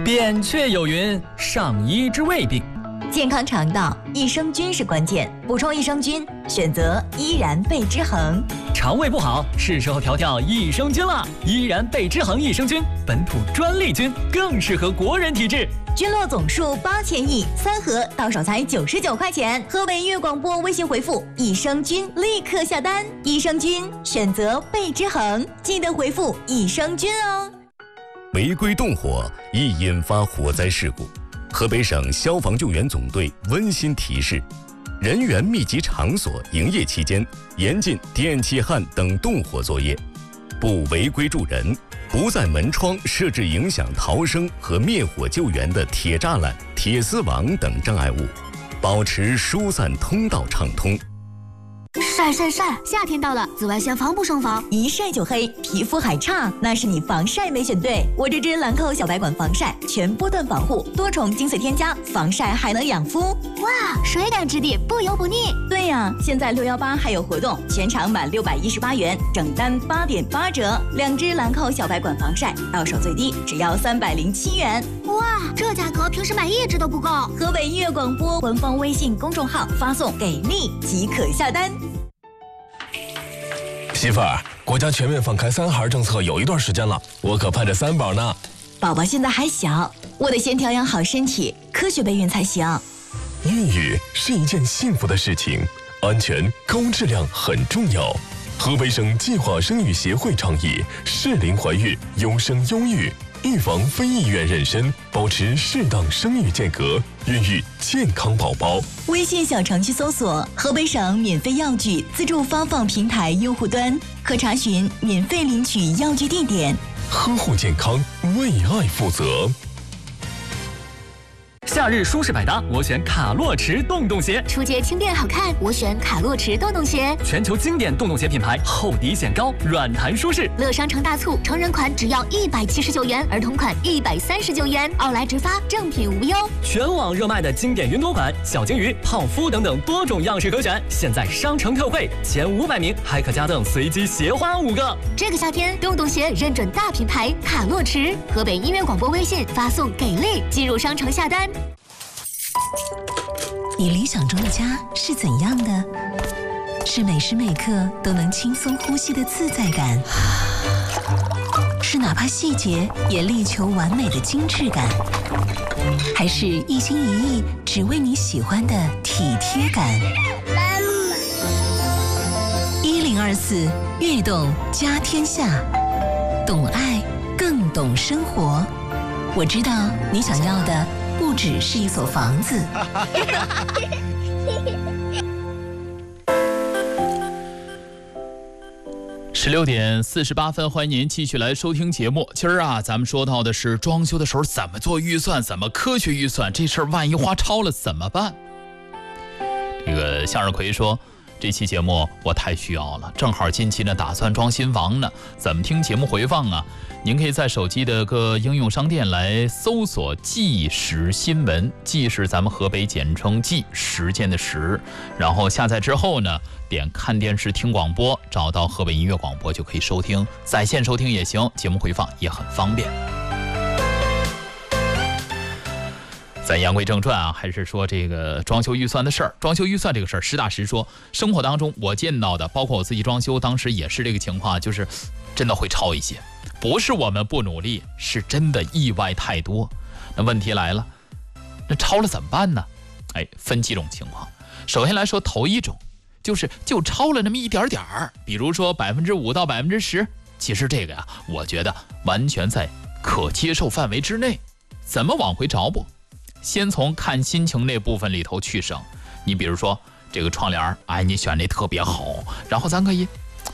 扁鹊有云：上医治未病。 健康肠道，益生菌是关键，补充益生菌，选择依然贝之恒。 肠胃不好，是时候调调益生菌了。依然贝之恒益生菌，本土专利菌，更适合国人体质。 菌落总数8000亿，3盒到手才99块钱。河北音乐广播微信回复益生菌，立刻下单。益生菌选择贝之恒，记得回复益生菌哦。 违规动火易引发火灾事故。河北省消防救援总队温馨提示：人员密集场所营业期间，严禁电气焊等动火作业，不违规助人，不在门窗设置影响逃生和灭火救援的铁栅栏、铁丝网等障碍物，保持疏散通道畅通。 晒，夏天到了，紫外线防不胜防， 一晒就黑，皮肤还差，那是你防晒没选对。我这支兰蔻小白管防晒，全波段防护，多重精粹添加，防晒还能养肤。 哇，水感质地，不油不腻。 对呀，现在618还有活动，全场满618元，整单8.8折。2支兰蔻小白管防晒，到手最低只要307元。 哇，这价格平时买1支都不够。 河北音乐广播官方微信公众号发送给力即可下单。 媳妇儿，国家全面放开3孩政策有一段时间了，我可盼着3宝呢。 宝宝现在还小，我得先调养好身体，科学备孕才行。 孕育是一件幸福的事情，安全高质量很重要。河北省计划生育协会倡议适龄怀孕，优生优育，预防非意愿妊娠，保持适当生育间隔，孕育健康宝宝。 微信小程序搜索河北省免费药具自助发放平台用户端，可查询免费领取药具地点。 呵护健康，为爱负责。 夏日舒适百搭，我选卡洛驰洞洞鞋。 出街轻便好看，我选卡洛驰洞洞鞋。 全球经典洞洞鞋品牌，厚底显高，软弹舒适。 乐商城大促，成人款只要179元，儿童款139元，奥莱直发，正品无忧。 全网热卖的经典云朵款、小金鱼、泡芙等等多种样式可选，现在商城特惠，前500名还可加赠随机鞋花5个。 这个夏天，洞洞鞋认准大品牌卡洛驰。河北音乐广播微信发送给力，进入商城下单。 你理想中的家是怎样的？是每时每刻都能轻松呼吸的自在感，是哪怕细节也力求完美的精致感，还是一心一意只为你喜欢的体贴感？1024悦动家天下，懂爱更懂生活。我知道你想要的不只是一所房子。 16点48分，欢迎您继续来收听节目。今儿啊，咱们说到的是装修的时候怎么做预算，怎么科学预算，这事儿万一花超了怎么办？这个向日葵说，这期节目我太需要了，正好近期呢打算装新房呢，怎么听节目回放啊？您可以在手机的各应用商店来搜索即时新闻，即是咱们河北简称即，时间的时，然后下载之后呢，点看电视听广播，找到河北音乐广播就可以收听，在线收听也行，节目回放也很方便。咱言归正传啊，还是说这个装修预算的事儿。装修预算这个事儿，实打实说，生活当中我见到的，包括我自己装修，当时也是这个情况，就是真的会超一些。不是我们不努力，是真的意外太多。那问题来了，那超了怎么办呢？分几种情况。首先来说，头一种就超了那么一点点儿，比如说5%到10%，其实这个呀，我觉得完全在可接受范围之内。怎么往回找补？先从看心情那部分里头去省。你比如说这个窗帘，你选的特别好，然后咱可以